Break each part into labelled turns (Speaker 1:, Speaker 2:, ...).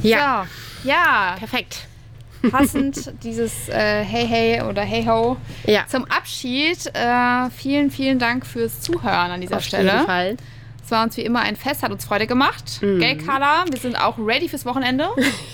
Speaker 1: Ja.
Speaker 2: So, ja.
Speaker 1: Perfekt.
Speaker 2: Passend dieses Hey Hey oder Hey Ho zum Abschied. Vielen, vielen Dank fürs Zuhören an dieser Stelle.
Speaker 1: Auf jeden Fall.
Speaker 2: Es war uns wie immer ein Fest, hat uns Freude gemacht. Gell, Carla? Wir sind auch ready fürs Wochenende.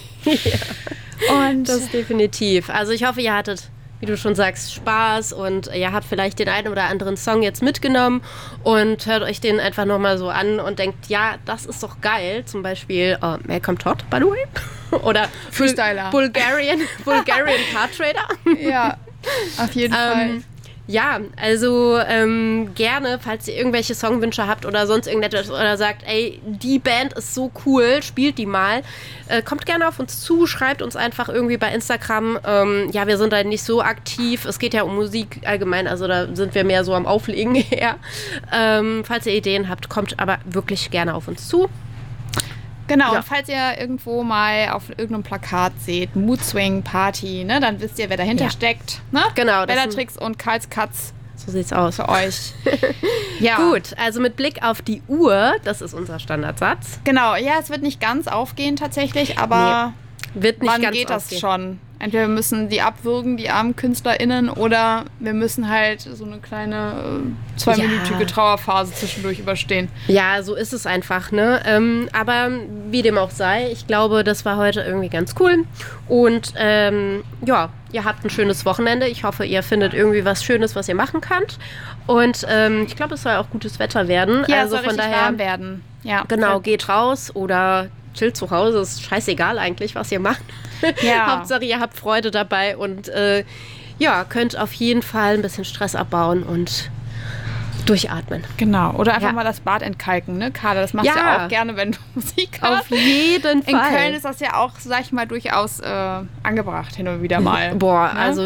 Speaker 1: Und das definitiv. Also ich hoffe, ihr hattet, wie du schon sagst, Spaß und ihr habt vielleicht den einen oder anderen Song jetzt mitgenommen und hört euch den einfach nochmal so an und denkt, ja, das ist doch geil. Zum Beispiel Malcolm Todd, by the way. Oder
Speaker 2: Freestyler.
Speaker 1: Bulgarian Car Trader.
Speaker 2: Ja, auf jeden Fall.
Speaker 1: Ja, also gerne, falls ihr irgendwelche Songwünsche habt oder sonst irgendetwas oder sagt, ey, die Band ist so cool, spielt die mal, kommt gerne auf uns zu, schreibt uns einfach irgendwie bei Instagram. Ja, wir sind da nicht so aktiv, es geht ja um Musik allgemein, also da sind wir mehr so am Auflegen her. Falls ihr Ideen habt, kommt aber wirklich gerne auf uns zu.
Speaker 2: Genau, und falls ihr irgendwo mal auf irgendeinem Plakat seht, Mood Swing Party, ne, dann wisst ihr, wer dahinter steckt. Ne?
Speaker 1: Genau.
Speaker 2: Bellatrix und Karls Katz.
Speaker 1: So sieht's aus.
Speaker 2: Für euch. Ja.
Speaker 1: Gut, also mit Blick auf die Uhr, das ist unser Standardsatz.
Speaker 2: Genau, ja, es wird nicht ganz aufgehen tatsächlich, aber
Speaker 1: wird nicht
Speaker 2: wann
Speaker 1: ganz
Speaker 2: geht das
Speaker 1: aufgehen.
Speaker 2: schon? Entweder wir müssen die abwürgen, die armen KünstlerInnen, oder wir müssen halt so eine kleine 2-minütige Trauerphase zwischendurch überstehen.
Speaker 1: Ja, so ist es einfach, ne? Aber wie dem auch sei, ich glaube, das war heute irgendwie ganz cool. Und ja, ihr habt ein schönes Wochenende. Ich hoffe, ihr findet irgendwie was Schönes, was ihr machen könnt. Und ich glaube, es soll auch gutes Wetter werden.
Speaker 2: Ja,
Speaker 1: also
Speaker 2: es soll
Speaker 1: von
Speaker 2: richtig
Speaker 1: daher
Speaker 2: warm werden. Ja,
Speaker 1: genau, geht raus oder chillt zu Hause. Ist scheißegal eigentlich, was ihr macht.
Speaker 2: Ja.
Speaker 1: Hauptsache, ihr habt Freude dabei und ja, könnt auf jeden Fall ein bisschen Stress abbauen und durchatmen.
Speaker 2: Genau. Oder einfach mal das Bad entkalken, ne, Carla? Das machst du ja auch gerne, wenn du Musik hast.
Speaker 1: Auf jeden Fall.
Speaker 2: In Köln ist das ja auch, sag ich mal, durchaus angebracht hin und wieder mal.
Speaker 1: Boah,
Speaker 2: ne?
Speaker 1: Also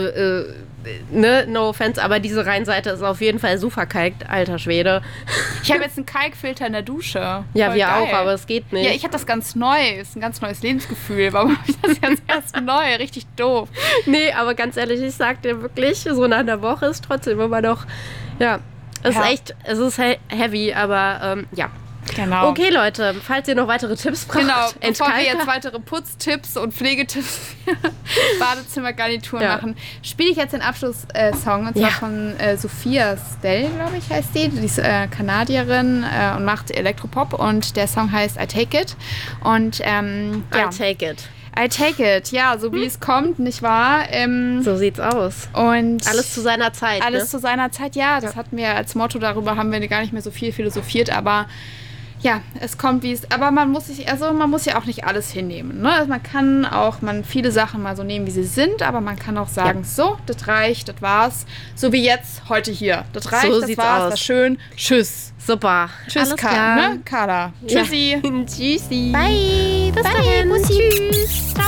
Speaker 1: ne, no offense, aber diese Rheinseite ist auf jeden Fall so verkalkt, alter Schwede.
Speaker 2: Ich habe jetzt einen Kalkfilter in der Dusche.
Speaker 1: Ja,
Speaker 2: Voll
Speaker 1: wir
Speaker 2: geil.
Speaker 1: auch, aber es geht nicht.
Speaker 2: Ja, ich habe das ganz neu. Ist ein ganz neues Lebensgefühl. Warum habe ich das jetzt erst neu? Richtig doof.
Speaker 1: Nee, aber ganz ehrlich, ich sag dir wirklich, so nach einer Woche ist trotzdem immer noch, ja, es ist echt, es ist heavy, aber ja.
Speaker 2: Genau.
Speaker 1: Okay, Leute, falls ihr noch weitere Tipps braucht,
Speaker 2: genau, bevor wir jetzt weitere Putztipps und Pflegetipps für Badezimmergarnituren machen, spiele ich jetzt den Abschlusssong, und zwar von Sophia Stell, glaube ich, heißt die. Die ist Kanadierin und macht Elektropop, und der Song heißt I Take It. Und
Speaker 1: I Take It.
Speaker 2: I take it, ja, so wie es kommt, nicht wahr?
Speaker 1: So sieht's aus.
Speaker 2: Und
Speaker 1: alles zu seiner Zeit.
Speaker 2: Alles zu seiner Zeit, ja. Das hatten wir als Motto, darüber haben wir gar nicht mehr so viel philosophiert, aber ja, es kommt wie es. Aber man muss ja auch nicht alles hinnehmen. Ne? Also man kann auch viele Sachen mal so nehmen, wie sie sind, aber man kann auch sagen, so, das reicht, das war's. So wie jetzt, heute hier. Das reicht,
Speaker 1: so
Speaker 2: das war's, war schön. Tschüss.
Speaker 1: Super.
Speaker 2: Tschüss, Carla. Tschüssi.
Speaker 1: Tschüssi.
Speaker 2: Bye.
Speaker 1: Bis dahin.
Speaker 2: Tschüss.